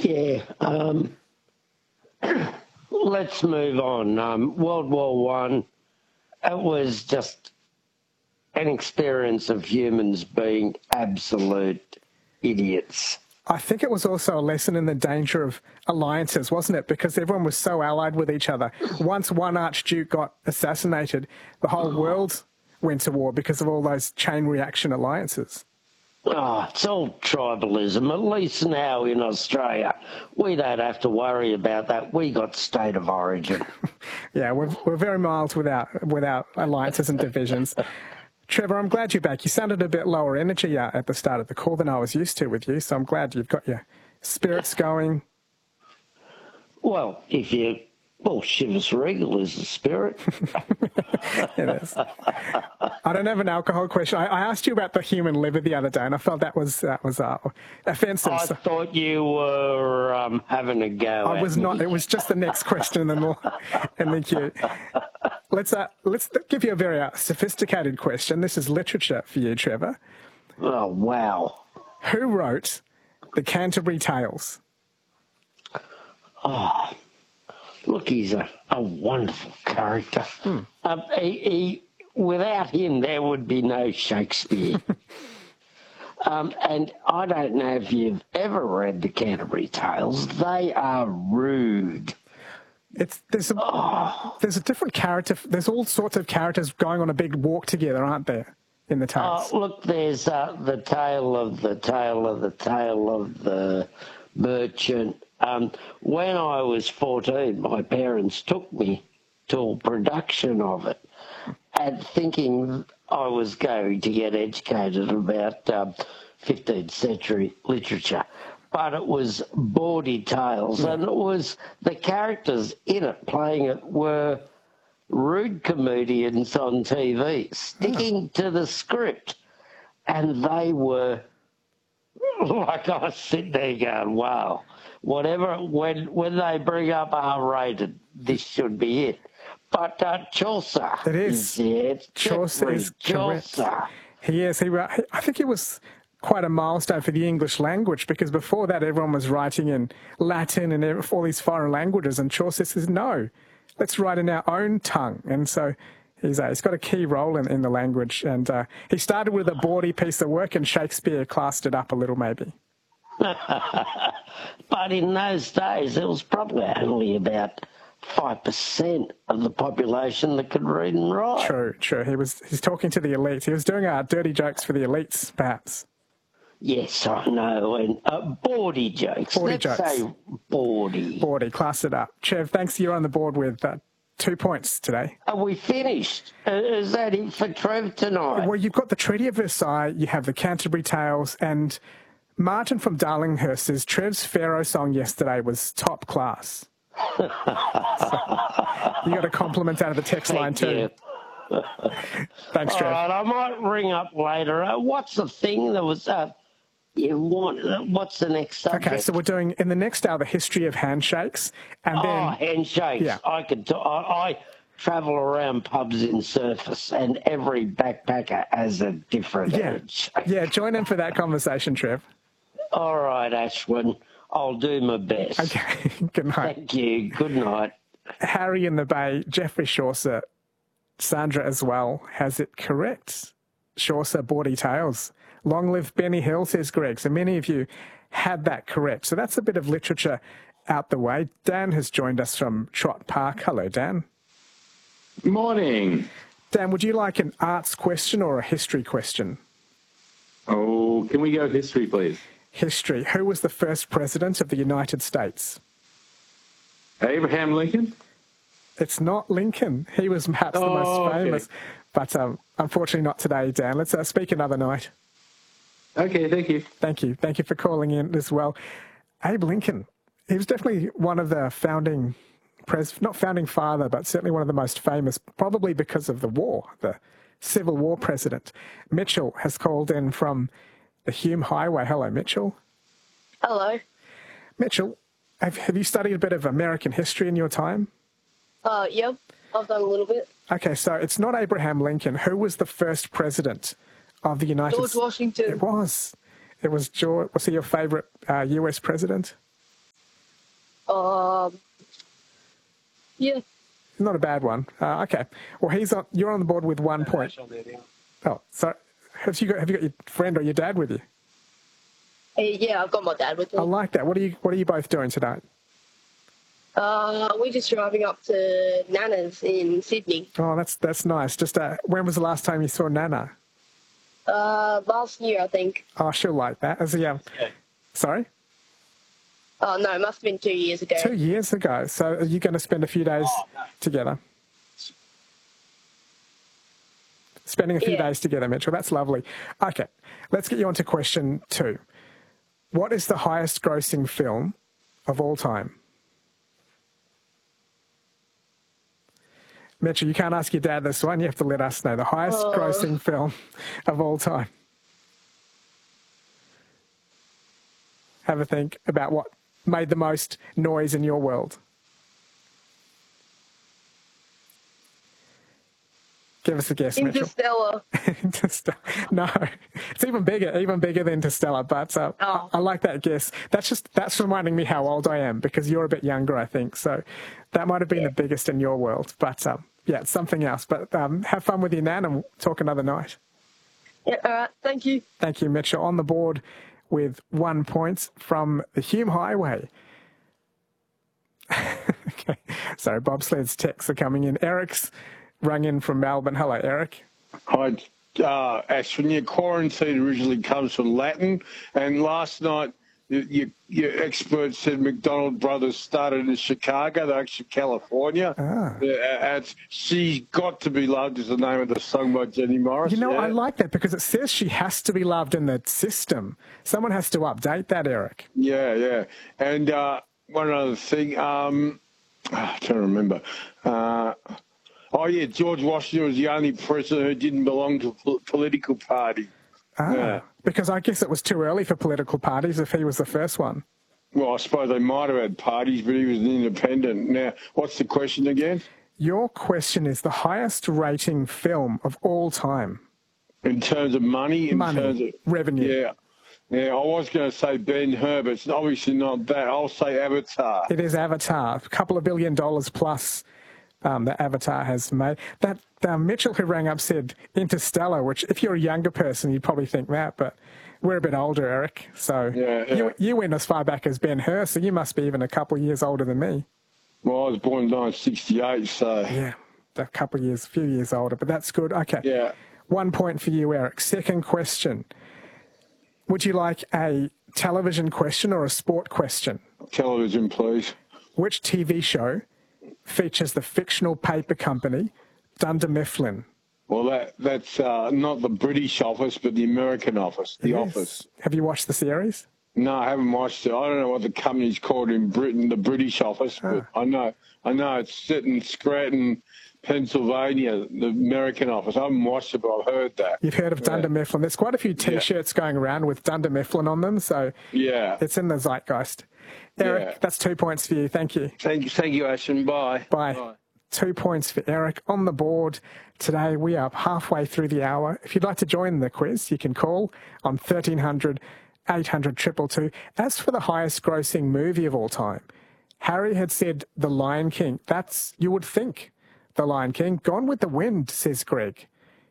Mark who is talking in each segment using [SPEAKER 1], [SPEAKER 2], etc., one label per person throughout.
[SPEAKER 1] Yeah. Let's move on. World War One. It was just an experience of humans being absolute idiots.
[SPEAKER 2] I think it was also a lesson in the danger of alliances, wasn't it? Because everyone was so allied with each other. Once one archduke got assassinated, the whole world went to war because of all those chain reaction alliances.
[SPEAKER 1] Oh, it's all tribalism. At least now in Australia, we don't have to worry about that. We got state of origin.
[SPEAKER 2] Yeah, we're very mild without alliances and divisions. Trevor, I'm glad you're back. You sounded a bit lower energy at the start of the call than I was used to with you, so I'm glad you've got your spirits going.
[SPEAKER 1] Well, Chivas Regal is the spirit.
[SPEAKER 2] It is. I don't have an alcohol question. I asked you about the human liver the other day, and I felt that was offensive.
[SPEAKER 1] I thought you were having a go.
[SPEAKER 2] I was not. It was just the next question in the queue. Let's give you a very sophisticated question. This is literature for you, Trevor.
[SPEAKER 1] Oh, wow.
[SPEAKER 2] Who wrote the Canterbury Tales?
[SPEAKER 1] Oh, look, he's a wonderful character. Without him, there would be no Shakespeare. And I don't know if you've ever read the Canterbury Tales. They are rude.
[SPEAKER 2] There's a different character. There's all sorts of characters going on a big walk together, aren't there, in the tales?
[SPEAKER 1] Look, there's the tale of the merchant. When I was 14, my parents took me to a production of it, and thinking I was going to get educated about 15th century literature. But it was bawdy tales, and it was the characters in it playing it were rude comedians on TV, sticking to the script, and they were like, I was sitting there going, wow, whatever, when they bring up R-rated, this should be it. But Chaucer.
[SPEAKER 2] It is. Chaucer is correct. He is. I think it was quite a milestone for the English language, because before that everyone was writing in Latin and all these foreign languages, and Chaucer says, no, let's write in our own tongue. And so he's got a key role in the language, and he started with a bawdy piece of work, and Shakespeare classed it up a little maybe.
[SPEAKER 1] But in those days it was probably only about 5% of the population that could read and write.
[SPEAKER 2] True. He's talking to the elites. He was doing dirty jokes for the elites, perhaps.
[SPEAKER 1] Yes, I know. And bawdy jokes. Let's say bawdy.
[SPEAKER 2] Bawdy, class it up. Trev, thanks. You're on the board with 2 points today.
[SPEAKER 1] Are we finished? Is that it for Trev tonight?
[SPEAKER 2] Well, you've got the Treaty of Versailles, you have the Canterbury Tales, and Martin from Darlinghurst says Trev's Pharaoh song yesterday was top class. So, you got a compliment out of the text line too. Thanks, Trev.
[SPEAKER 1] All right, I might ring up later. What's the thing that was... what's the next subject?
[SPEAKER 2] Okay, so we're doing, in the next hour, the history of handshakes. And then,
[SPEAKER 1] handshakes. Yeah. I travel around pubs in Surface, and every backpacker has a different handshake.
[SPEAKER 2] Yeah, join in for that conversation, Trev.
[SPEAKER 1] All right, Ashwin. I'll do my best.
[SPEAKER 2] Okay, good night.
[SPEAKER 1] Thank you. Good night.
[SPEAKER 2] Harry in the Bay, Jeffrey Chaucer, Sandra as well, has it correct. Chaucer, bawdy tales. Long live Benny Hill, says Greg. So many of you had that correct. So that's a bit of literature out the way. Dan has joined us from Trott Park. Hello, Dan.
[SPEAKER 3] Morning.
[SPEAKER 2] Dan, would you like an arts question or a history question?
[SPEAKER 3] Oh, can we go history, please?
[SPEAKER 2] History. Who was the first president of the United States?
[SPEAKER 3] Abraham Lincoln?
[SPEAKER 2] It's not Lincoln. He was perhaps the most famous. But unfortunately not today, Dan. Let's speak another night.
[SPEAKER 3] Okay, thank you.
[SPEAKER 2] Thank you. Thank you for calling in as well. Abe Lincoln, he was definitely one of the not founding father, but certainly one of the most famous, probably because of the war, the Civil War president. Mitchell has called in from the Hume Highway. Hello, Mitchell.
[SPEAKER 4] Hello.
[SPEAKER 2] Mitchell, have you studied a bit of American history in your time?
[SPEAKER 4] Yep, I've done a little bit.
[SPEAKER 2] Okay, so it's not Abraham Lincoln. Who was the first president of the United States?
[SPEAKER 4] George Washington.
[SPEAKER 2] It was George. Was he your favourite US president?
[SPEAKER 4] Yeah.
[SPEAKER 2] Not a bad one. Okay. Well, you're on the board with 1 point. Oh, so have you got your friend or your dad with you?
[SPEAKER 4] Yeah, I've got my dad with me.
[SPEAKER 2] I like that. What are you both doing tonight?
[SPEAKER 4] We're just driving up to Nana's in Sydney.
[SPEAKER 2] Oh, that's nice. Just when was the last time you saw Nana?
[SPEAKER 4] Last year, I think.
[SPEAKER 2] Oh, she'll like that. Sorry?
[SPEAKER 4] Oh, no, it must have been 2 years ago.
[SPEAKER 2] 2 years ago. So are you going to spend a few days together? Spending a few days together, Mitchell. That's lovely. Okay, let's get you on to question 2. What is the highest grossing film of all time? Mitchell, you can't ask your dad this one. You have to let us know. The highest grossing film of all time. Have a think about what made the most noise in your world. Give us a guess, Mitchell.
[SPEAKER 4] Interstellar.
[SPEAKER 2] No, it's even bigger than Interstellar. But I like that guess. That's reminding me how old I am, because you're a bit younger, I think. So that might have been the biggest in your world. But it's something else. But have fun with your nan, and we'll talk another night.
[SPEAKER 4] Yeah, all right. Thank you.
[SPEAKER 2] Thank you, Mitchell. On the board with 1 point from the Hume Highway. Okay. Sorry, bobsled's texts are coming in. Eric's rung in from Melbourne. Hello, Eric.
[SPEAKER 5] Hi, Ashwin. Your quarantine originally comes from Latin, and last night your expert said McDonald Brothers started in Chicago. They're actually California. She's Got to Be Loved is the name of the song by Jenny Morris.
[SPEAKER 2] You know, I like that because it says she has to be loved in the system. Someone has to update that, Eric.
[SPEAKER 5] Yeah. And one other thing, I'm trying to remember. George Washington was the only president who didn't belong to a political party.
[SPEAKER 2] Because I guess it was too early for political parties if he was the first one.
[SPEAKER 5] Well, I suppose they might have had parties, but he was an independent. Now, what's the question again?
[SPEAKER 2] Your question is the highest rating film of all time.
[SPEAKER 5] In terms of money? In terms of
[SPEAKER 2] revenue.
[SPEAKER 5] Yeah, I was going to say Ben-Hur, but it's obviously not that. I'll say Avatar.
[SPEAKER 2] It is Avatar. A couple of $1 billion plus that Avatar has made. That Mitchell who rang up said Interstellar, which if you're a younger person, you'd probably think that, but we're a bit older, Eric. So you went as far back as Ben-Hur, so you must be even a couple of years older than me.
[SPEAKER 5] Well, I was born in 1968, so...
[SPEAKER 2] Yeah, a few years older, but that's good. Okay.
[SPEAKER 5] Yeah.
[SPEAKER 2] 1 point for you, Eric. Second question. Would you like a television question or a sport question?
[SPEAKER 5] Television, please.
[SPEAKER 2] Which TV show features the fictional paper company Dunder Mifflin?
[SPEAKER 5] Well, that's not the British Office, but the American Office, The Office.
[SPEAKER 2] Have you watched the series?
[SPEAKER 5] No, I haven't watched it. I don't know what the company's called in Britain, the British Office, but I know it's set in Scranton, Pennsylvania, the American Office. I haven't watched it, but I've heard that.
[SPEAKER 2] You've heard of Dunder Mifflin. There's quite a few T-shirts going around with Dunder Mifflin on them, so it's in the zeitgeist. Eric, that's 2 points for you. Thank you.
[SPEAKER 1] Thank you, Ashton. Bye.
[SPEAKER 2] 2 points for Eric. On the board today, we are halfway through the hour. If you'd like to join the quiz, you can call on 1300 800 222. As for the highest grossing movie of all time, Harry had said The Lion King. You would think The Lion King. Gone with the Wind, says Greg.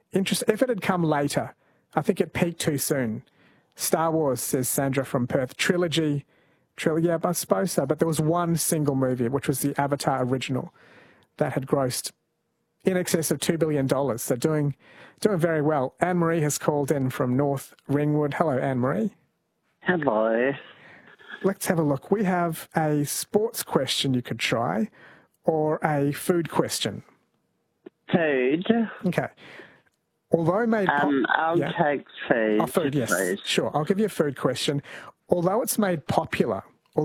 [SPEAKER 2] If it had come later, I think it peaked too soon. Star Wars, says Sandra from Perth. Trilogy, yeah, I suppose so. But there was one single movie, which was the Avatar original, that had grossed in excess of $2 billion. So doing very well. Anne-Marie has called in from North Ringwood. Hello, Anne-Marie.
[SPEAKER 6] Hello.
[SPEAKER 2] Let's have a look. We have a sports question you could try or a food question.
[SPEAKER 6] Food.
[SPEAKER 2] Okay. Although made
[SPEAKER 6] I'll take food.
[SPEAKER 2] Oh, food, yes.
[SPEAKER 6] Please.
[SPEAKER 2] Sure. I'll give you a food question. Although it was made popular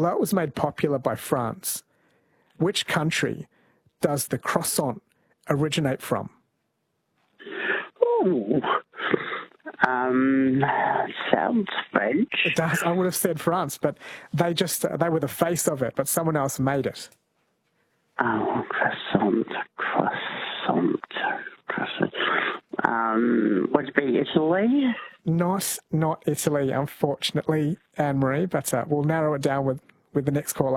[SPEAKER 2] by France, which country does the croissant originate from?
[SPEAKER 6] Ooh. Sounds French.
[SPEAKER 2] It does. I would have said France, but they were the face of it, but someone else made it.
[SPEAKER 6] Oh, croissant. Would it be Italy?
[SPEAKER 2] Not Italy, unfortunately, Anne-Marie, but we'll narrow it down with the next caller.